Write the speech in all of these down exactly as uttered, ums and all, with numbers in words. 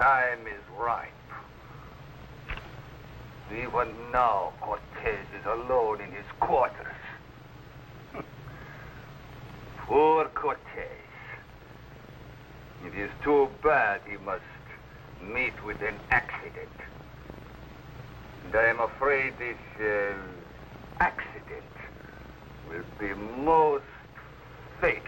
time is ripe. Even now, Cortez is alone in his quarters. Poor Cortez. It is too bad he must meet with an accident. And I am afraid this uh, accident will be most fatal.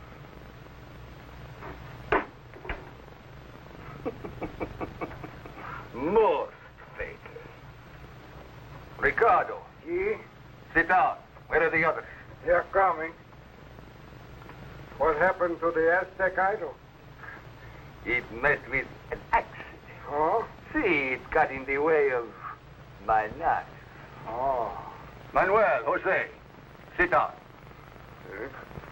Most fatal. Ricardo. Ye? Sit down. Where are the others? They're coming. What happened to the Aztec idol? It met with an accident. Oh? See, it got in the way of my knife. Oh. Manuel, Jose, sit down. Yes.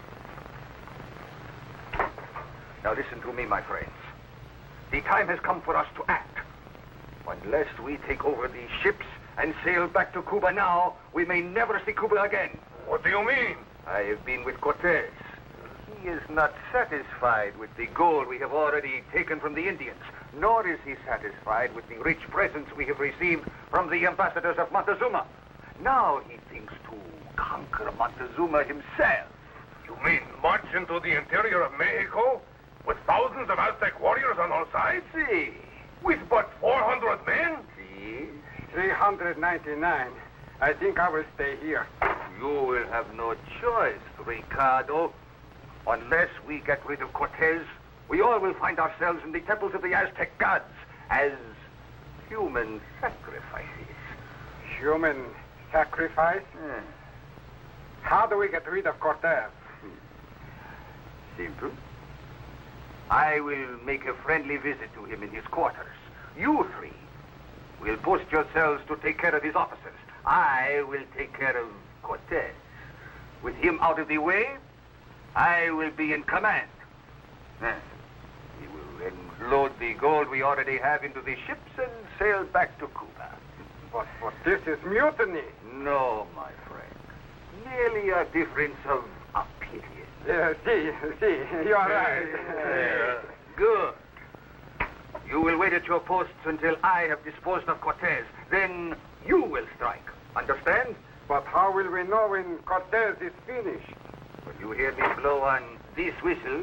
Now listen to me, my friends. The time has come for us to act. Unless we take over these ships and sail back to Cuba now, we may never see Cuba again. What do you mean? I have been with Cortez. He is not satisfied with the gold we have already taken from the Indians, nor is he satisfied with the rich presents we have received from the ambassadors of Montezuma. Now he thinks to conquer Montezuma himself. You mean march into the interior of Mexico with thousands of Aztec warriors on all sides? See. With but four hundred men? See. three hundred ninety-nine. I think I will stay here. You will have no choice, Ricardo. Unless we get rid of Cortez, we all will find ourselves in the temples of the Aztec gods as human sacrifices. Human sacrifice? Hmm. How do we get rid of Cortez? Simple. I will make a friendly visit to him in his quarters. You three will post yourselves to take care of his officers. I will take care of Cortez. With him out of the way, I will be in command. Eh, we will then load the gold we already have into the ships and sail back to Cuba. But, but this is mutiny. No, my friend. Merely a difference of opinion. Uh, see, see, you are right. Uh, good. You will wait at your posts until I have disposed of Cortez. Then you will strike. Understand? But how will we know when Cortez is finished? When you hear me blow on this whistle,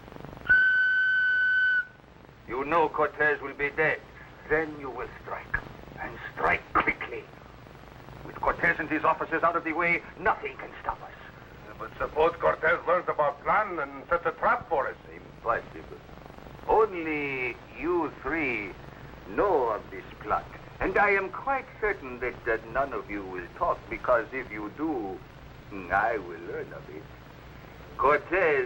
you know Cortez will be dead. Then you will strike. And strike quickly. With Cortez and his officers out of the way, nothing can stop us. But suppose Cortez learns of our plan and sets a trap for us. Impossible. Only you three know of this plot. And I am quite certain that, that none of you will talk, because if you do, I will learn of it. Cortez.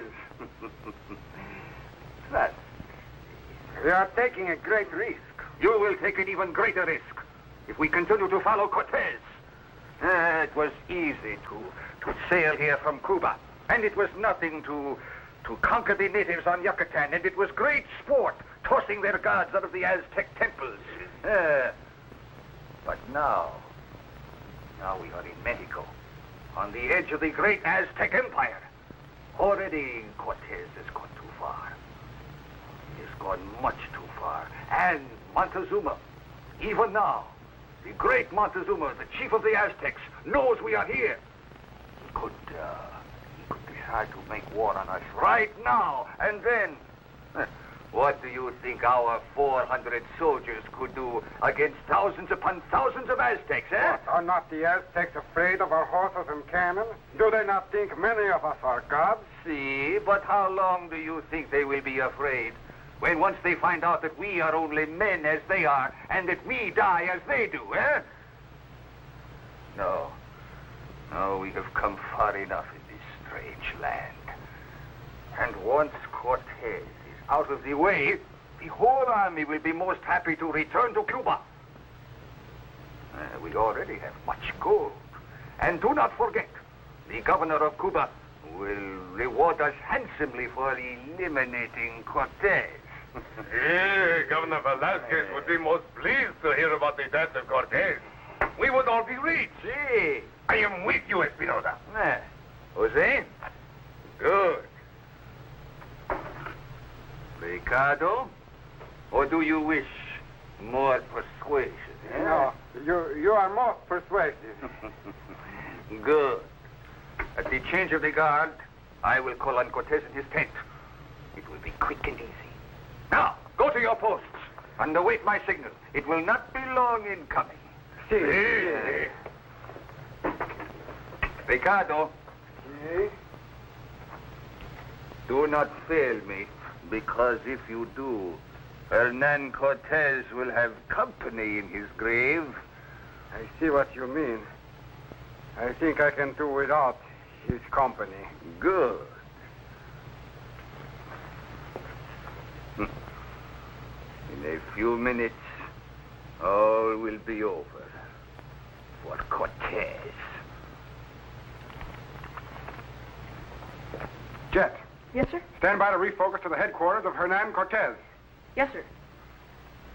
Trust. We are taking a great risk. You will take an even greater risk if we continue to follow Cortez. Uh, it was easy to, to sail here from Cuba, and it was nothing to, to conquer the natives on Yucatan, and it was great sport tossing their gods out of the Aztec temples. Uh, but now, now we are in Mexico, on the edge of the great Aztec Empire. Already Cortez has gone too far. He has gone much too far. And Montezuma, even now, the great Montezuma, the chief of the Aztecs, knows we are here. He could, uh, he could decide to make war on us right now, and then... eh, what do you think our four hundred soldiers could do against thousands upon thousands of Aztecs, eh? What, are not the Aztecs afraid of our horses and cannon? Do they not think many of us are gods? See, but how long do you think they will be afraid? When once they find out that we are only men as they are, and that we die as they do, eh? No. No, we have come far enough in this strange land. And once Cortez is out of the way, the whole army will be most happy to return to Cuba. Uh, we already have much gold. And do not forget, the governor of Cuba will reward us handsomely for eliminating Cortez. Yeah, Governor Velasquez would be most pleased to hear about the death of Cortez. We would all be rich. See. I am with you, Espinosa. Eh, Jose? Good. Ricardo? Or do you wish more persuasion? eh? No, you, you are most persuasive. Good. At the change of the guard, I will call on Cortez in his tent. It will be quick and easy. Now, go to your posts and await my signal. It will not be long in coming. Si. Si. Ricardo, Si. do not fail me, because if you do, Hernan Cortez will have company in his grave. I see what you mean. I think I can do without his company. Good. In a few minutes, all will be over for Cortez. Jet, Yes, sir? stand by to refocus to the headquarters of Hernan Cortez. Yes, sir.